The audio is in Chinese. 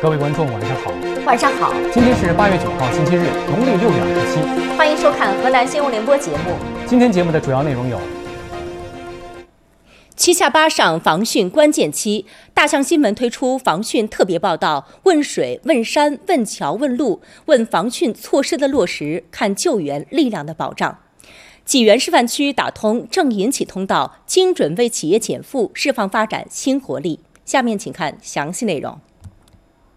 各位观众，晚上好。 晚上好。 今天是8月9号，星期日，农历6月27。 欢迎收看河南新闻联播节目。 今天节目的主要内容有： 7下8上防汛关键期，大象新闻推出防汛特别报道，问水、问山、问桥、问路，问防汛措施的落实，看救援力量的保障。济源示范区打通正引起通道，精准为企业减负，释放发展新活力。下面请看详细内容。